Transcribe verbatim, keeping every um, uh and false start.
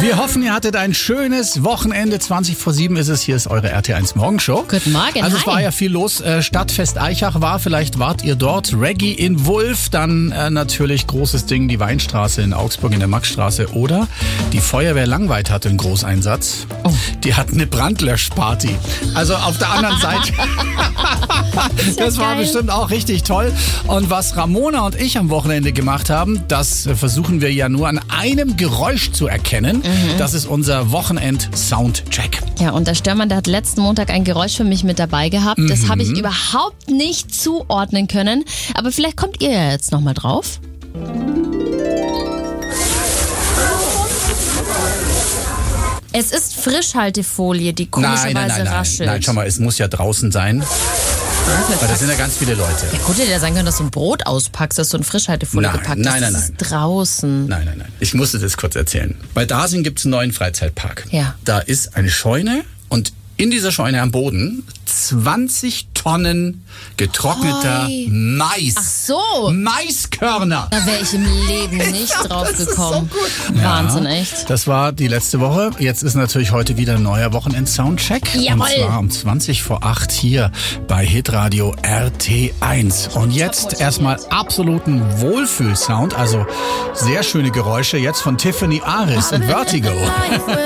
Wir hoffen, ihr hattet ein schönes Wochenende. zwanzig vor sieben ist es. Hier ist eure R T eins Morgenshow. Guten Morgen. Also hi. Es war ja viel los. Äh, Stadtfest Aichach war. Vielleicht wart ihr dort. Reggae in Wulf. Dann äh, natürlich großes Ding, die Weinstraße in Augsburg in der Maxstraße. Oder die Feuerwehr Langweid hatte einen Großeinsatz. Oh. Die hatten eine Brandlöschparty. Also auf der anderen Seite. Das, das war geil. bestimmt auch richtig toll. Und was Ramona und ich am Wochenende gemacht haben, das äh, versuchen wir ja nur an einem Geräusch zu erkennen. Mhm. Das ist unser Wochenend-Soundcheck. Ja, und der Störmann, der hat letzten Montag ein Geräusch für mich mit dabei gehabt. Das Mhm. habe ich überhaupt nicht zuordnen können. Aber vielleicht kommt ihr ja jetzt nochmal drauf. Es ist Frischhaltefolie, die komischerweise Nein, nein, nein, nein. raschelt. Nein, schau mal, es muss ja draußen sein. Weil da sind ja ganz viele Leute. Ja, gut, hätte ja sein können, dass du ein Brot auspackst, dass du in Frischhaltefolie Nein, gepackt nein, hast. nein, Das nein. ist draußen. Nein, nein, nein. Ich musste das kurz erzählen. Bei Dasing gibt es einen neuen Freizeitpark. Ja. Da ist eine Scheune und in dieser Scheune am Boden zwanzig Tonnen getrockneter Hoi. Mais. Ach so. Maiskörner. Da wäre ich im Leben nicht drauf gekommen. Wahnsinn, Ja, echt. Das war die letzte Woche. Jetzt ist natürlich heute wieder ein neuer Wochenend-Soundcheck. Jawohl. Und zwar um zwanzig vor acht hier bei Hitradio R T eins. Und jetzt erstmal absoluten Wohlfühlsound, also sehr schöne Geräusche jetzt von Tiffany Aris und Vertigo.